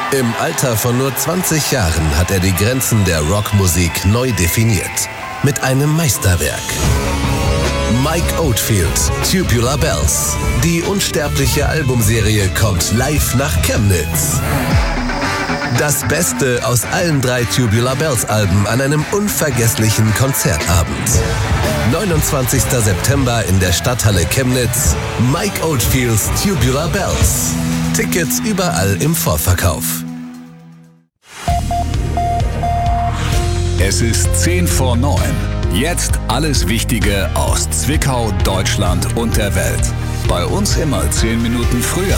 Im Alter von nur 20 Jahren hat er die Grenzen der Rockmusik neu definiert. Mit einem Meisterwerk. Mike Oldfield, Tubular Bells. Die unsterbliche Albumserie kommt live nach Chemnitz. Das Beste aus allen 3 Tubular Bells Alben an einem unvergesslichen Konzertabend. 29. September in der Stadthalle Chemnitz. Mike Oldfields Tubular Bells. Tickets überall im Vorverkauf. Es ist 8:50. Jetzt alles Wichtige aus Zwickau, Deutschland und der Welt. Bei uns immer 10 Minuten früher.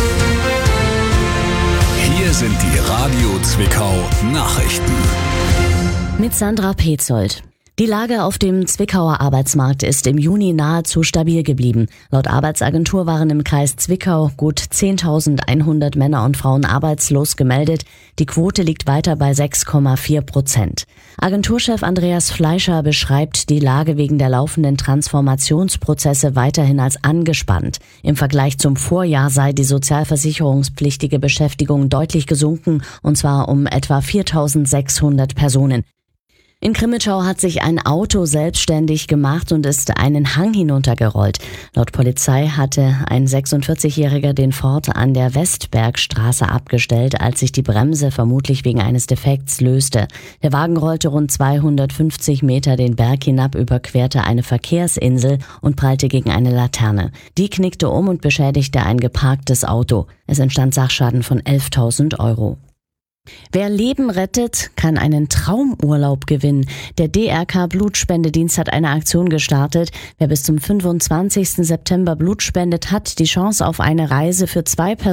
Hier sind die Radio Zwickau Nachrichten. Mit Sandra Petzold. Die Lage auf dem Zwickauer Arbeitsmarkt ist im Juni nahezu stabil geblieben. Laut Arbeitsagentur waren im Kreis Zwickau gut 10.100 Männer und Frauen arbeitslos gemeldet. Die Quote liegt weiter bei 6,4%. Agenturchef Andreas Fleischer beschreibt die Lage wegen der laufenden Transformationsprozesse weiterhin als angespannt. Im Vergleich zum Vorjahr sei die sozialversicherungspflichtige Beschäftigung deutlich gesunken, und zwar um etwa 4.600 Personen. In Crimmitschau hat sich ein Auto selbstständig gemacht und ist einen Hang hinuntergerollt. Laut Polizei hatte ein 46-Jähriger den Ford an der Westbergstraße abgestellt, als sich die Bremse vermutlich wegen eines Defekts löste. Der Wagen rollte rund 250 Meter den Berg hinab, überquerte eine Verkehrsinsel und prallte gegen eine Laterne. Die knickte um und beschädigte ein geparktes Auto. Es entstand Sachschaden von 11.000 €. Wer Leben rettet, kann einen Traumurlaub gewinnen. Der DRK Blutspendedienst hat eine Aktion gestartet. Wer bis zum 25. September Blut spendet, hat die Chance auf eine Reise für 2 Personen